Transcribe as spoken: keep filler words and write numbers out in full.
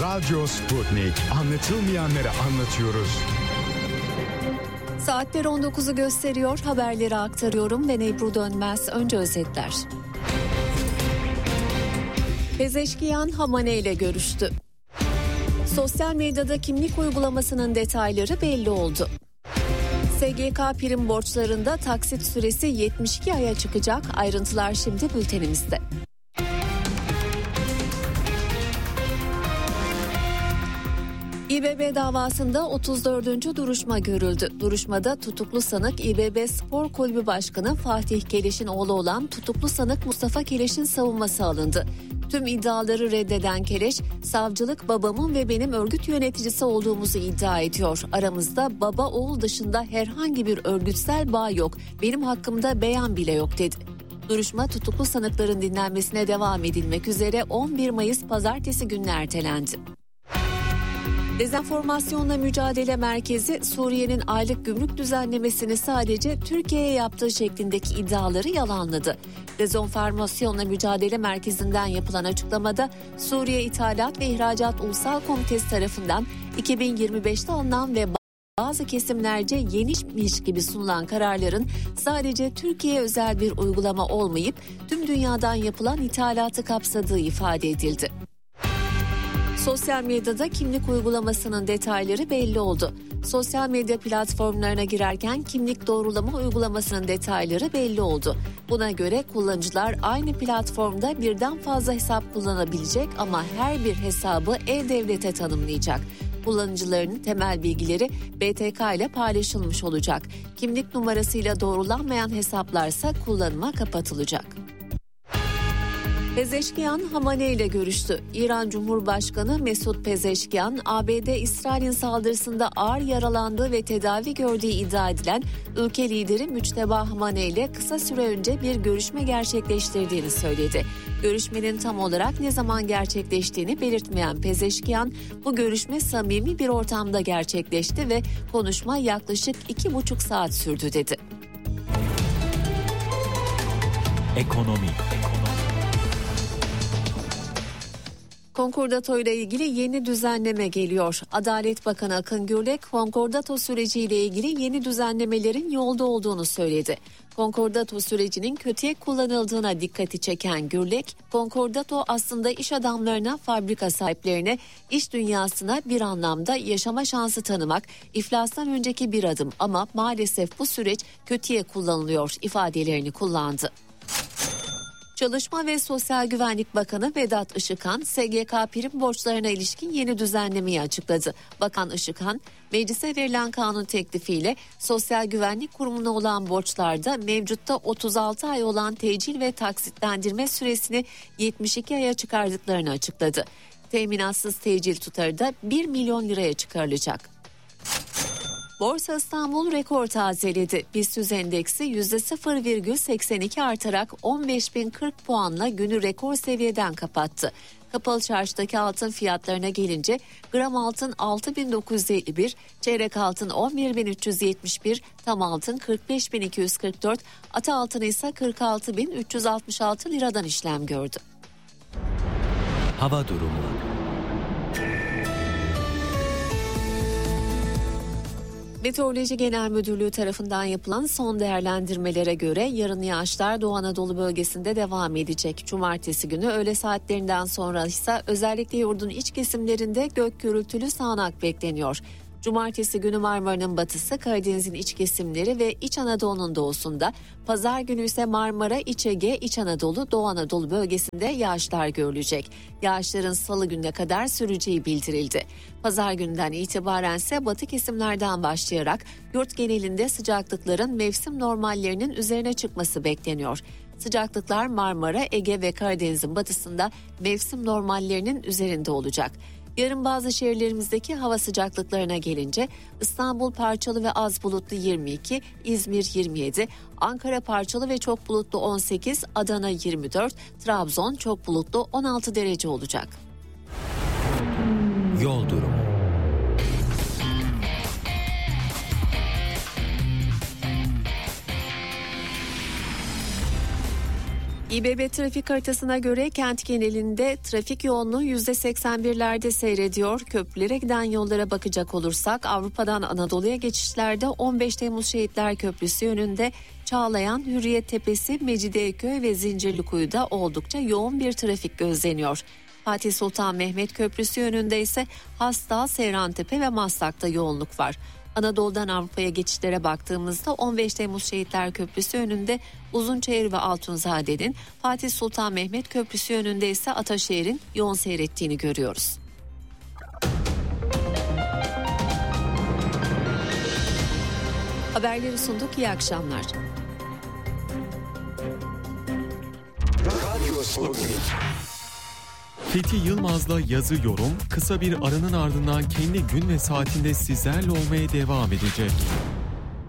Radyo Sputnik. Anlatılmayanları anlatıyoruz. Saatler on dokuzu gösteriyor. Haberleri aktarıyorum. Ben Ebru Dönmez. Önce özetler. Pezeşkiyan Hamane ile görüştü. Sosyal medyada kimlik uygulamasının detayları belli oldu. S G K prim borçlarında taksit süresi yetmiş iki aya çıkacak. Ayrıntılar şimdi bültenimizde. İ B B davasında otuz dördüncü duruşma görüldü. Duruşmada tutuklu sanık İ B B Spor Kulübü Başkanı Fatih Keleş'in oğlu olan tutuklu sanık Mustafa Keleş'in savunması alındı. Tüm iddiaları reddeden Keleş, savcılık babamın ve benim örgüt yöneticisi olduğumuzu iddia ediyor. Aramızda baba oğul dışında herhangi bir örgütsel bağ yok. Benim hakkımda beyan bile yok dedi. Duruşma tutuklu sanıkların dinlenmesine devam edilmek üzere on bir Mayıs Pazartesi gününe ertelendi. Dezenformasyonla Mücadele Merkezi, Suriye'nin aylık gümrük düzenlemesini sadece Türkiye'ye yaptığı şeklindeki iddiaları yalanladı. Dezenformasyonla Mücadele Merkezi'nden yapılan açıklamada, Suriye İthalat ve İhracat Ulusal Komitesi tarafından iki bin yirmi beşte alınan ve bazı kesimlerce yeniymiş gibi sunulan kararların sadece Türkiye'ye özel bir uygulama olmayıp tüm dünyadan yapılan ithalatı kapsadığı ifade edildi. Sosyal medyada kimlik uygulamasının detayları belli oldu. Sosyal medya platformlarına girerken kimlik doğrulama uygulamasının detayları belli oldu. Buna göre kullanıcılar aynı platformda birden fazla hesap kullanabilecek ama her bir hesabı e-Devlet'e tanımlayacak. Kullanıcıların temel bilgileri B T K ile paylaşılmış olacak. Kimlik numarasıyla doğrulanmayan hesaplarsa kullanıma kapatılacak. Pezeşkiyan Hamane ile görüştü. İran Cumhurbaşkanı Mesut Pezeşkiyan, A B D İsrail'in saldırısında ağır yaralandığı ve tedavi gördüğü iddia edilen ülke lideri Müçteba Hamane ile kısa süre önce bir görüşme gerçekleştirdiğini söyledi. Görüşmenin tam olarak ne zaman gerçekleştiğini belirtmeyen Pezeşkiyan, bu görüşme samimi bir ortamda gerçekleşti ve konuşma yaklaşık iki buçuk saat sürdü dedi. Ekonomi. Konkordato ile ilgili yeni düzenleme geliyor. Adalet Bakanı Akın Gürlek, konkordato süreciyle ilgili yeni düzenlemelerin yolda olduğunu söyledi. Konkordato sürecinin kötüye kullanıldığına dikkati çeken Gürlek, konkordato aslında iş adamlarına, fabrika sahiplerine, iş dünyasına bir anlamda yaşama şansı tanımak, iflastan önceki bir adım ama maalesef bu süreç kötüye kullanılıyor ifadelerini kullandı. Çalışma ve Sosyal Güvenlik Bakanı Vedat Işıkhan, S G K prim borçlarına ilişkin yeni düzenlemeyi açıkladı. Bakan Işıkhan, meclise verilen kanun teklifiyle Sosyal Güvenlik Kurumu'na olan borçlarda mevcutta otuz altı ay olan tecil ve taksitlendirme süresini yetmiş iki aya çıkardıklarını açıkladı. Teminatsız tecil tutarı da bir milyon liraya çıkarılacak. Borsa İstanbul rekor tazeledi. BIST endeksi yüzde sıfır virgül seksen iki artarak on beş bin kırk puanla günü rekor seviyeden kapattı. Kapalı çarşıdaki altın fiyatlarına gelince gram altın altı bin dokuz yüz elli bir, çeyrek altın on bir bin üç yüz yetmiş bir, tam altın kırk beş bin iki yüz kırk dört, ata altın ise kırk altı bin üç yüz altmış altı liradan işlem gördü. Hava durumu. Meteoroloji Genel Müdürlüğü tarafından yapılan son değerlendirmelere göre yarın yağışlar Doğu Anadolu bölgesinde devam edecek. Cumartesi günü öğle saatlerinden sonra ise özellikle yurdun iç kesimlerinde gök gürültülü sağanak bekleniyor. Cumartesi günü Marmara'nın batısı, Karadeniz'in iç kesimleri ve İç Anadolu'nun doğusunda, pazar günü ise Marmara, İç Ege, İç Anadolu, Doğu Anadolu bölgesinde yağışlar görülecek. Yağışların salı gününe kadar süreceği bildirildi. Pazar gününden itibaren ise batı kesimlerden başlayarak yurt genelinde sıcaklıkların mevsim normallerinin üzerine çıkması bekleniyor. Sıcaklıklar Marmara, Ege ve Karadeniz'in batısında mevsim normallerinin üzerinde olacak. Yarın bazı şehirlerimizdeki hava sıcaklıklarına gelince İstanbul parçalı ve az bulutlu yirmi iki, İzmir yirmi yedi, Ankara parçalı ve çok bulutlu on sekiz, Adana yirmi dört, Trabzon çok bulutlu on altı derece olacak. Yol durumu. İBB trafik haritasına göre kent genelinde trafik yoğunluğu yüzde seksen birlerde seyrediyor. Köprülere giden yollara bakacak olursak Avrupa'dan Anadolu'ya geçişlerde on beş Temmuz Şehitler Köprüsü yönünde Çağlayan, Hürriyet Tepesi, Mecidiyeköy ve Zincirlikuyu'da oldukça yoğun bir trafik gözleniyor. Fatih Sultan Mehmet Köprüsü yönünde ise Hastal, Seyrantepe ve Maslak'ta yoğunluk var. Anadolu'dan Avrupa'ya geçişlere baktığımızda on beş Temmuz Şehitler Köprüsü önünde Uzunçayır ve Altunzade'nin, Fatih Sultan Mehmet Köprüsü yönünde ise Ataşehir'in yoğun seyrettiğini görüyoruz. Haberleri sunduk. İyi akşamlar. Radyo Sputnik. Fethi Yılmaz'la yazı yorum kısa bir aranın ardından kendi gün ve saatinde sizlerle olmaya devam edecek.